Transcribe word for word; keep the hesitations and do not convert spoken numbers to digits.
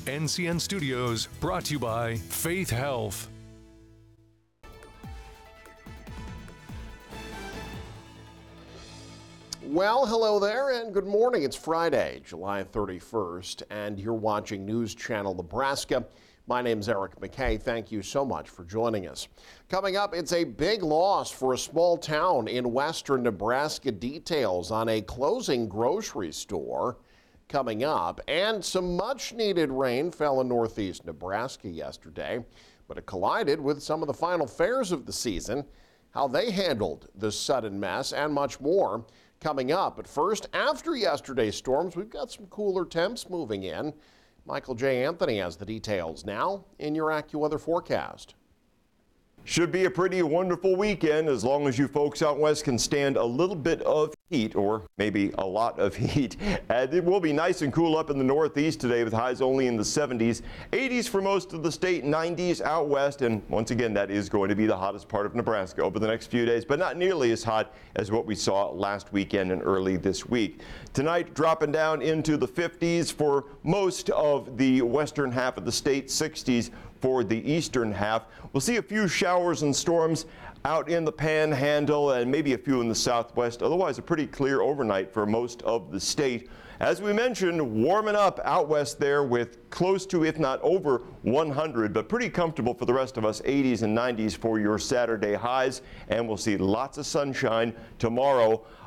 N C N Studios, brought to you by Faith Health. Well, hello there and good morning. It's Friday, July thirty-first, and you're watching News Channel Nebraska. My name's Eric McKay. Thank you so much for joining us. Coming up, it's a big loss for a small town in western Nebraska. Details on a closing grocery store coming up, and some much needed rain fell in northeast Nebraska yesterday, but it collided with some of the final fairs of the season, how they handled the sudden mess, and much more coming up. But first, after yesterday's storms, we've got some cooler temps moving in. Michael J. Anthony has the details now in your AccuWeather forecast. Should be a pretty wonderful weekend as long as you folks out west can stand a little bit of heat, or maybe a lot of heat. And it will be nice and cool up in the northeast today with highs only in the seventies, eighties for most of the state, nineties out west. And once again, that is going to be the hottest part of Nebraska over the next few days, but not nearly as hot as what we saw last weekend and early this week. Tonight, dropping down into the fifties for most of the western half of the state, sixties for the eastern half. We'll see a few showers and storms out in the panhandle and maybe a few in the southwest. Otherwise, a pretty clear overnight for most of the state. As we mentioned, warming up out west there with close to, if not over one hundred, but pretty comfortable for the rest of us, eighties and nineties for your Saturday highs. And we'll see lots of sunshine tomorrow.